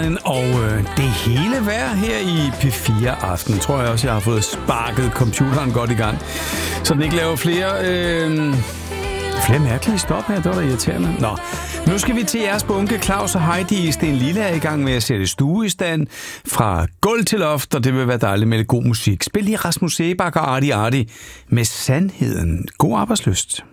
Allen og det hele værd her i P4 Aften. Tror jeg også, jeg har fået sparket computeren godt i gang, så den ikke laver flere mærkelige stop her. Det var da irriterende. Nå, nu skal vi til jeres bunke. Claus og Heidi i Sten Lille er i gang med at sætte stue i stand fra gulv til loft, og det vil være dejligt med lidt god musik. Spil lige Rasmus Sebak og Arti med Sandheden. God arbejdslyst.